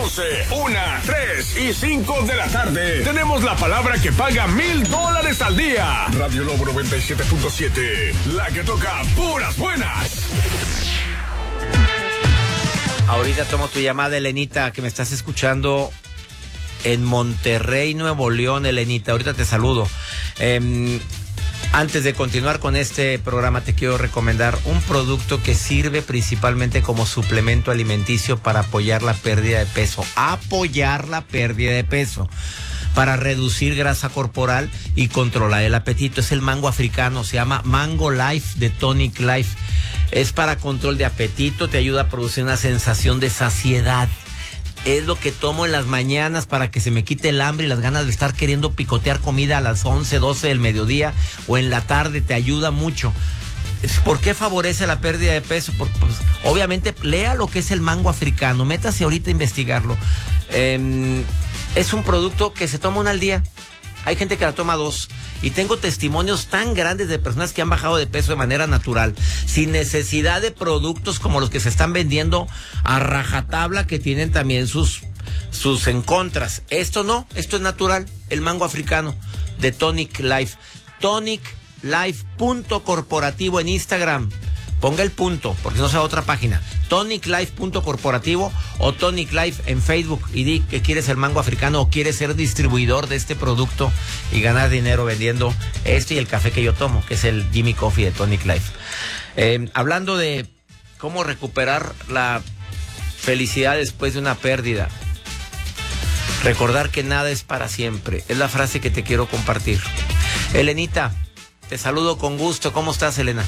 12, 1, 3 y 5 de la tarde. Tenemos la palabra que paga $1,000 al día. Radio Lobo 97.7, la que toca puras buenas. Ahorita tomo tu llamada, Elenita, que me estás escuchando en Monterrey, Nuevo León, Elenita. Ahorita te saludo. Antes de continuar con este programa, te quiero recomendar un producto que sirve principalmente como suplemento alimenticio para apoyar la pérdida de peso. Apoyar la pérdida de peso. Para reducir grasa corporal y controlar el apetito. Es el mango africano, se llama Mango Life de Tonic Life. Es para control de apetito, te ayuda a producir una sensación de saciedad. Es lo que tomo en las mañanas para que se me quite el hambre y las ganas de estar queriendo picotear comida a las 11, 12 del mediodía o en la tarde. Te ayuda mucho. ¿Por qué favorece la pérdida de peso? Pues, obviamente, lea lo que es el mango africano. Métase ahorita a investigarlo. Es un producto que se toma una al día. Hay gente que la toma 2. Y tengo testimonios tan grandes de personas que han bajado de peso de manera natural, sin necesidad de productos como los que se están vendiendo a rajatabla, que tienen también sus en contras. Esto no, esto es natural. El mango africano de Tonic Life. TonicLife.corporativo en Instagram. Ponga el punto, porque no sea otra página. TonicLife.corporativo o Tonic Life en Facebook y di que quieres el mango africano o quieres ser distribuidor de este producto y ganar dinero vendiendo esto y el café que yo tomo, que es el Jimmy Coffee de Tonic Life. Hablando de cómo recuperar la felicidad después de una pérdida. Recordar que nada es para siempre. Es la frase que te quiero compartir. Elenita, te saludo con gusto. ¿Cómo estás, Elena?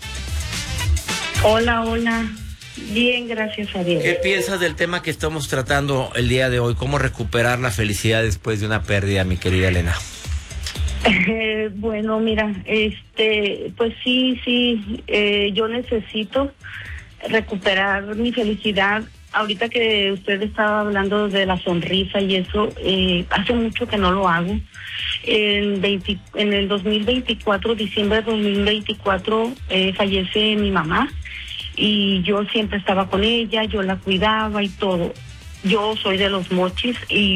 Hola. Bien, gracias a Dios. ¿Qué piensas del tema que estamos tratando el día de hoy? ¿Cómo recuperar la felicidad después de una pérdida, mi querida Elena? Bueno, mira, pues sí, yo necesito recuperar mi felicidad. Ahorita que usted estaba hablando de la sonrisa y eso, hace mucho que no lo hago. En el 2024, diciembre de 2024, fallece mi mamá y yo siempre estaba con ella, yo la cuidaba y todo. Yo soy de Los Mochis y